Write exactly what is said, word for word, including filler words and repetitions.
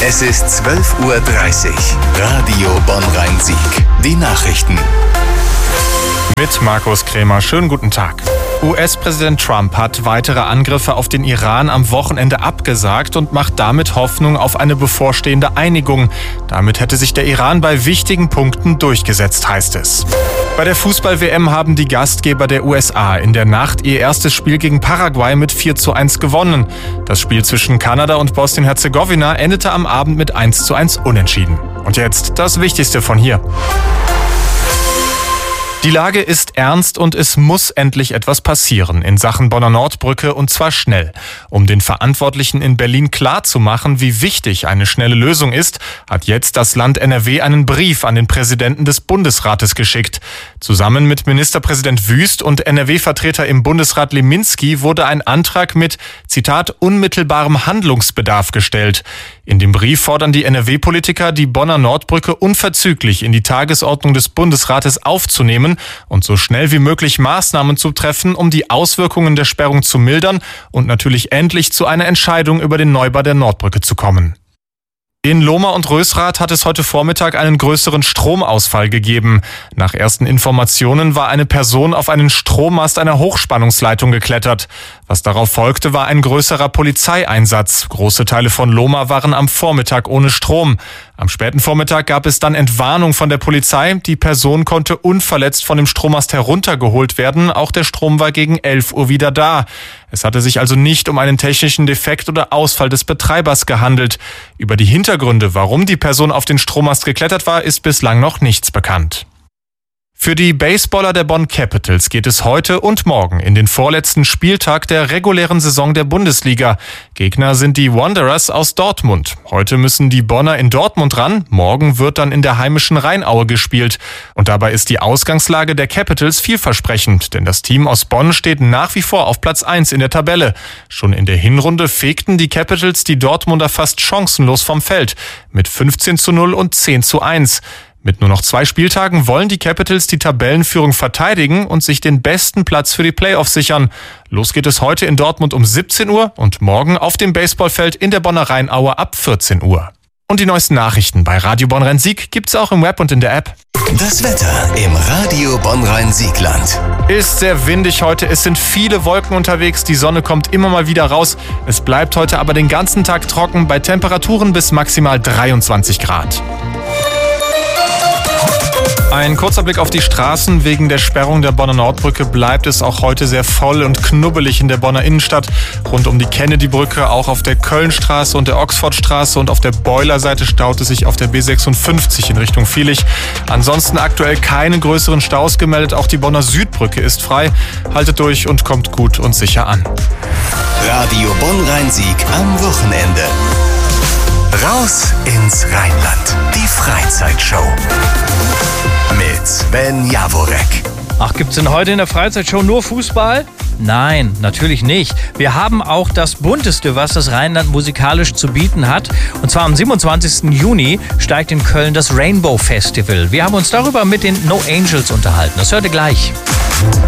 Es ist zwölf Uhr dreißig. Radio Bonn-Rhein-Sieg. Die Nachrichten. Mit Markus Krämer. Schönen guten Tag. U S-Präsident Trump hat weitere Angriffe auf den Iran am Wochenende abgesagt und macht damit Hoffnung auf eine bevorstehende Einigung. Damit hätte sich der Iran bei wichtigen Punkten durchgesetzt, heißt es. Bei der Fußball-W M haben die Gastgeber der U S A in der Nacht ihr erstes Spiel gegen Paraguay mit vier zu eins gewonnen. Das Spiel zwischen Kanada und Bosnien-Herzegowina endete am Abend mit eins zu eins unentschieden. Und jetzt das Wichtigste von hier. Die Lage ist ernst und es muss endlich etwas passieren in Sachen Bonner Nordbrücke und zwar schnell. Um den Verantwortlichen in Berlin klarzumachen, wie wichtig eine schnelle Lösung ist, hat jetzt das Land N R W einen Brief an den Präsidenten des Bundesrates geschickt. Zusammen mit Ministerpräsident Wüst und N R W-Vertreter im Bundesrat Leminski wurde ein Antrag mit, Zitat, unmittelbarem Handlungsbedarf gestellt. In dem Brief fordern die N R W-Politiker, die Bonner Nordbrücke unverzüglich in die Tagesordnung des Bundesrates aufzunehmen und so schnell wie möglich Maßnahmen zu treffen, um die Auswirkungen der Sperrung zu mildern und natürlich endlich zu einer Entscheidung über den Neubau der Nordbrücke zu kommen. In Lohmar und Rösrath hat es heute Vormittag einen größeren Stromausfall gegeben. Nach ersten Informationen war eine Person auf einen Strommast einer Hochspannungsleitung geklettert. Was darauf folgte, war ein größerer Polizeieinsatz. Große Teile von Lohmar waren am Vormittag ohne Strom. Am späten Vormittag gab es dann Entwarnung von der Polizei. Die Person konnte unverletzt von dem Strommast heruntergeholt werden. Auch der Strom war gegen elf Uhr wieder da. Es hatte sich also nicht um einen technischen Defekt oder Ausfall des Betreibers gehandelt. Über die Hintergründe, warum die Person auf den Strommast geklettert war, ist bislang noch nichts bekannt. Für die Baseballer der Bonn Capitals geht es heute und morgen in den vorletzten Spieltag der regulären Saison der Bundesliga. Gegner sind die Wanderers aus Dortmund. Heute müssen die Bonner in Dortmund ran, morgen wird dann in der heimischen Rheinaue gespielt. Und dabei ist die Ausgangslage der Capitals vielversprechend, denn das Team aus Bonn steht nach wie vor auf Platz eins in der Tabelle. Schon in der Hinrunde fegten die Capitals die Dortmunder fast chancenlos vom Feld mit fünfzehn zu null und zehn zu eins. Mit nur noch zwei Spieltagen wollen die Capitals die Tabellenführung verteidigen und sich den besten Platz für die Playoffs sichern. Los geht es heute in Dortmund um siebzehn Uhr und morgen auf dem Baseballfeld in der Bonner Rheinaue ab vierzehn Uhr. Und die neuesten Nachrichten bei Radio Bonn-Rhein-Sieg gibt's auch im Web und in der App. Das Wetter im Radio Bonn-Rhein-Siegland. Ist sehr windig heute, es sind viele Wolken unterwegs, die Sonne kommt immer mal wieder raus. Es bleibt heute aber den ganzen Tag trocken bei Temperaturen bis maximal dreiundzwanzig Grad. Ein kurzer Blick auf die Straßen. Wegen der Sperrung der Bonner Nordbrücke bleibt es auch heute sehr voll und knubbelig in der Bonner Innenstadt. Rund um die Kennedy-Brücke, auch auf der Kölnstraße und der Oxfordstraße und auf der Boilerseite staut es sich auf der B sechsundfünfzig in Richtung Viehlich. Ansonsten aktuell keine größeren Staus gemeldet. Auch die Bonner Südbrücke ist frei. Haltet durch und kommt gut und sicher an. Radio Bonn-Rhein-Sieg am Wochenende. Raus ins Rheinland. Die Freizeitshow. Mit Sven Jaworek. Ach, gibt's denn heute in der Freizeitshow nur Fußball? Nein, natürlich nicht. Wir haben auch das Bunteste, was das Rheinland musikalisch zu bieten hat. Und zwar am siebenundzwanzigsten Juni steigt in Köln das Rainbow Festival. Wir haben uns darüber mit den No Angels unterhalten. Das hört ihr gleich.